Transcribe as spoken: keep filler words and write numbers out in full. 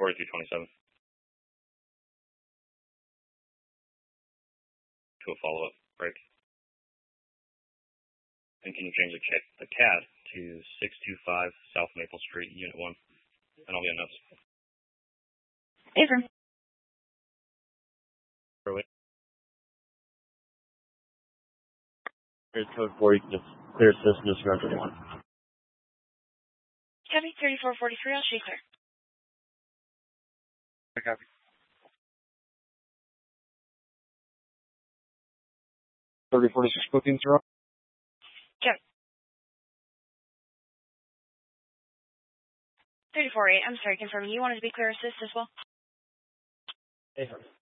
forty-three twenty-seven. To a follow-up break. And can you change the, ca- the C A D to six two five South Maple Street, Unit one? And I'll be on notes. Affirm. Here's code four. You can just clear system disregard one. Copy. thirty-four forty-three. I'll show you clear. I copy. thirty forty-six bookings are up. Copy. thirty-four eight. I'm sorry, confirming. You wanted to be clear assist as well? Affirm.